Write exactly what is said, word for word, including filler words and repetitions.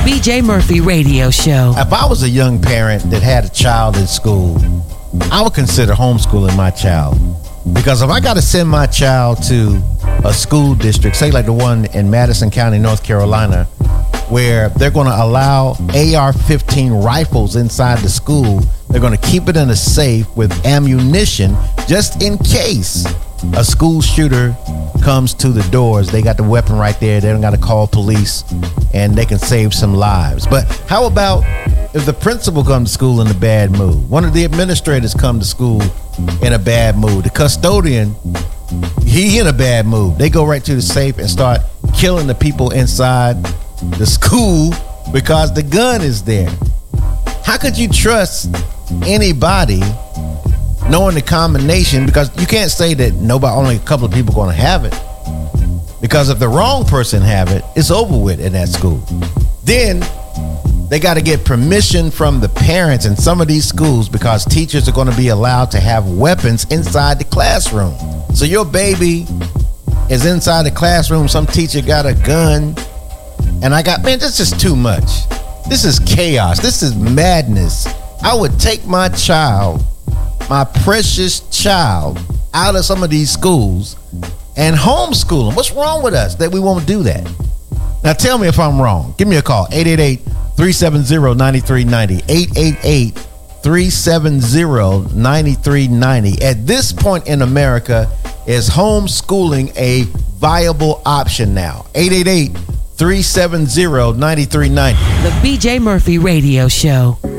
B J Murphy Radio Show. If I was a young parent that had a child in school, I would consider homeschooling my child. Because if I got to send my child to a school district, say like the one in Madison County, North Carolina, where they're going to allow A R fifteen rifles inside the school, they're going to keep it in a safe with ammunition just in case a school shooter comes to the doors. They got the weapon right there. They don't got to call police, and they can save some lives. But how about if the principal comes to school in a bad mood? One of the administrators come to school in a bad mood. The custodian, he in a bad mood. They go right to the safe and start killing the people inside the school because the gun is there. How could you trust anybody knowing the combination? Because you can't say that nobody, only a couple of people going to have it. Because if the wrong person have it, it's over with in that school. Then they got to get permission from the parents in some of these schools, because teachers are going to be allowed to have weapons inside the classroom. So your baby is inside the classroom, some teacher got a gun, and I got, man, this is too much. This is chaos. This is madness. I would take my child, my precious child, out of some of these schools and homeschool them. What's wrong with us that we won't do that? Now tell me if I'm wrong. Give me a call, eight eight eight, three seven zero, nine three nine zero, eight eight eight, three seven zero, nine three nine zero. At this point in America, is homeschooling a viable option now? eight eight eight, three seven zero, nine three nine zero. The B J Murphy Radio Show.